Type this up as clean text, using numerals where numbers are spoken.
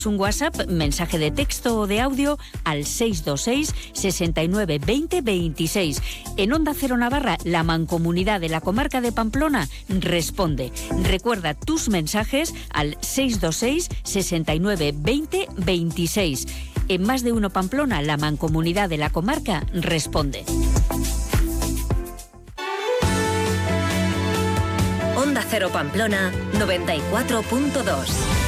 un WhatsApp, mensaje de texto o de audio al 626 69 20 26. En Onda Cero Navarra, la Mancomunidad de la Comarca de Pamplona responde. Recuerda tus mensajes al 626 69 20 26. En Más de Uno Pamplona, la Mancomunidad de la Comarca responde. Onda Cero Pamplona 94.2.